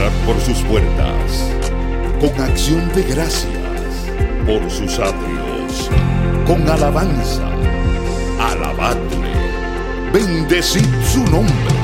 entrad por sus puertas con acción de gracias, por sus atrios con alabanza. Alabadle, bendecid su nombre.